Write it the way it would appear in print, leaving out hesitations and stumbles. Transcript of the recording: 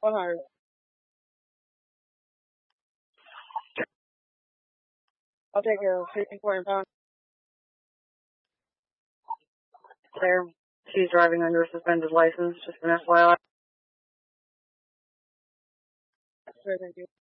100. I'll take a 54 pound. There. She's driving under a suspended license, just an FYI. Sure, thank you.